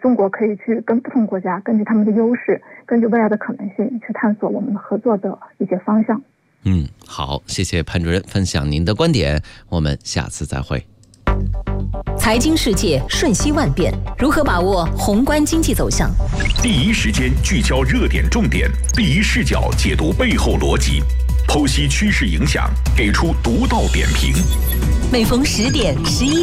中国可以去跟不同国家根据他们的优势，根据未来的可能性去探索我们合作的一些方向。 好，谢谢潘主任分享您的观点，我们下次再会。 财经世界瞬息万变，如何把握宏观经济走向？ 第一时间聚焦热点重点，第一视角解读背后逻辑，剖析趋势影响，给出独到点评。 每逢10点、11